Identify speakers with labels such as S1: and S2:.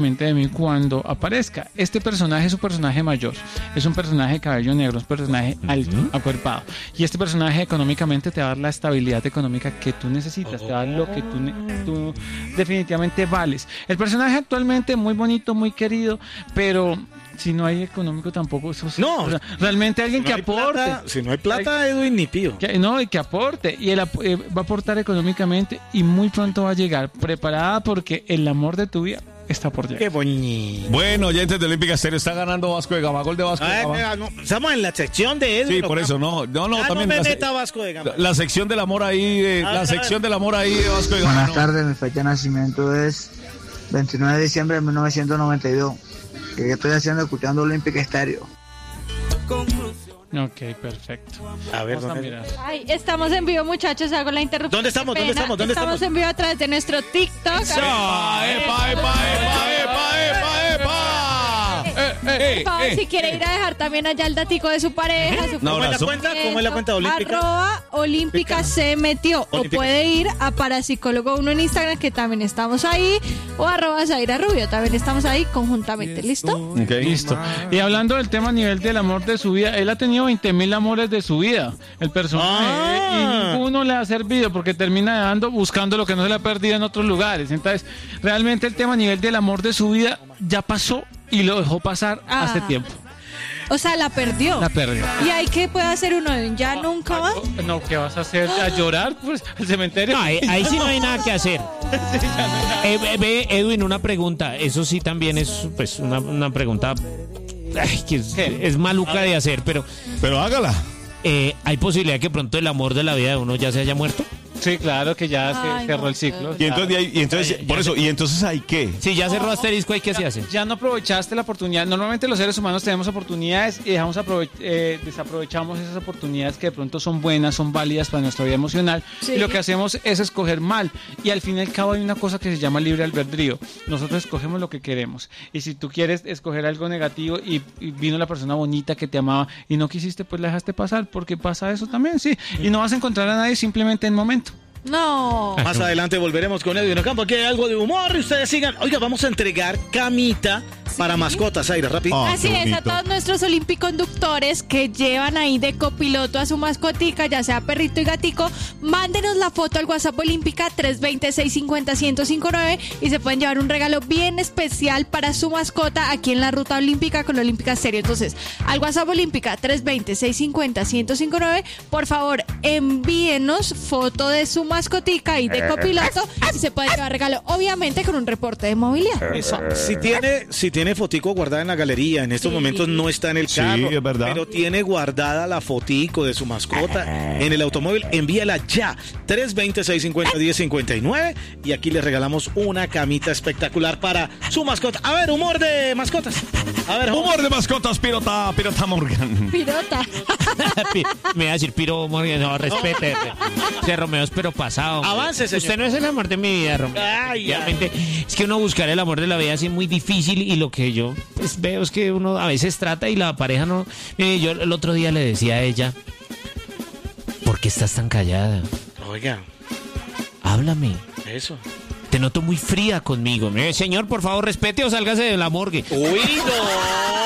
S1: de mí cuando aparezca. Este personaje es un personaje mayor, es un personaje de cabello negro, es un personaje alto, acuerpado, y este personaje económicamente te va a dar la estabilidad económica que tú necesitas, te va a dar lo que tú definitivamente vales. El personaje actualmente muy bonito, muy querido, pero si no hay económico tampoco, eso sí.
S2: No,
S1: o sea, realmente alguien
S2: no
S1: que
S2: hay
S1: aporte.
S2: Plata, si no hay plata, Edwin ni pío.
S1: Y que aporte. Y él va a aportar económicamente y muy pronto va a llegar preparada porque el amor de tu vida está por llegar.
S2: Qué bonito.
S3: Bueno, oyentes de Olímpica Estéreo, está ganando Vasco de Gama, gol de Vasco de Gama.
S2: No, estamos en la sección de Edwin.
S3: Sí, por eso, no, también
S2: no me meta Vasco de Gama.
S3: la sección del amor ahí, de Vasco de Gama.
S4: Buenas tardes, mi fecha de nacimiento es 29 de diciembre de 1992. ¿Qué estoy haciendo escuchando Olímpica Estéreo?
S1: Ok, perfecto.
S2: A ver,
S1: vamos a mirar.
S5: Ay, estamos en vivo, muchachos, hago la interrupción.
S2: ¿Dónde estamos?
S5: Qué pena. Estamos en vivo a través de nuestro TikTok.
S3: ¡Epa!
S5: Por favor, si quiere ir a dejar también allá el datico de su pareja, su
S2: ¿Cómo es la cuenta? ¿Cómo es la cuenta olímpica?
S5: @olímpica se metió.
S2: Olímpica.
S5: O puede ir a Parapsicólogo 1 en Instagram, que también estamos ahí, o @Zaira Rubio, también estamos ahí conjuntamente. ¿Listo?
S3: Okay.
S1: Listo. Y hablando del tema a nivel del amor de su vida, él ha tenido 20,000 amores de su vida, el personaje, y ninguno le ha servido porque termina buscando lo que no se le ha perdido en otros lugares. Entonces, realmente el tema a nivel del amor de su vida ya pasó y lo dejó pasar hace tiempo.
S5: O sea, la perdió.
S1: La perdió.
S5: ¿Y ahí qué puede hacer uno? ¿Ya nunca más?
S1: No, ¿qué vas a hacer? ¿A llorar? Pues al cementerio.
S6: No, ahí sí no hay nada que hacer. Edwin, una pregunta. Eso sí también es pues una pregunta que es maluca de hacer, pero
S3: hágala.
S6: ¿hay posibilidad que pronto el amor de la vida de uno ya se haya muerto?
S1: Sí, claro que ya se cerró el ciclo.
S3: Y entonces, por eso, ¿y entonces hay qué?
S6: Si ya cerró asterisco, ¿hay qué se hace?
S1: Ya no aprovechaste la oportunidad. Normalmente los seres humanos tenemos oportunidades y desaprovechamos esas oportunidades que de pronto son buenas, son válidas para nuestra vida emocional. Sí. Y lo que hacemos es escoger mal. Y al fin y al cabo hay una cosa que se llama libre albedrío. Nosotros escogemos lo que queremos. Y si tú quieres escoger algo negativo y vino la persona bonita que te amaba y no quisiste, pues la dejaste pasar, porque pasa eso también, sí. Y no vas a encontrar a nadie simplemente en momento.
S5: No.
S2: Más adelante volveremos con Edwin Ocampo. Aquí hay algo de humor y ustedes sigan. Oiga, vamos a entregar camita para mascotas, Zaira, rápido.
S5: Así es, a todos nuestros olimpiconductores que llevan ahí de copiloto a su mascotica, ya sea perrito y gatico, mándenos la foto al WhatsApp Olímpica 320-650-1059 y se pueden llevar un regalo bien especial para su mascota aquí en la Ruta Olímpica con Olímpica Estéreo. Entonces, al WhatsApp Olímpica 320-650-1059, por favor, envíenos foto de su mascotica y de copiloto y se pueden llevar regalo, obviamente con un reporte de movilidad.
S2: Eso, si tiene fotico guardada en la galería, en estos momentos no está en el carro,
S3: es verdad.
S2: pero tiene guardada la fotico de su mascota en el automóvil, envíala ya, 320-650-1059 y aquí le regalamos una camita espectacular para su mascota. A ver, humor de mascotas. A ver,
S3: humor de mascotas, Pirota Morgan.
S5: Pirota.
S6: Me va a decir Piro Morgan, no, respete. Ese Romeo es pero pasado.
S2: Avance, señor.
S6: Usted no es el amor de mi vida, Romeo. Realmente, es que uno buscar el amor de la vida es muy difícil y lo que yo pues, veo es que uno a veces trata y la pareja no. Yo el otro día le decía a ella, ¿por qué estás tan callada?
S2: Oiga.
S6: Háblame.
S2: Eso.
S6: Te noto muy fría conmigo. Señor, por favor, respete o sálgase de la morgue.
S2: Uy, no.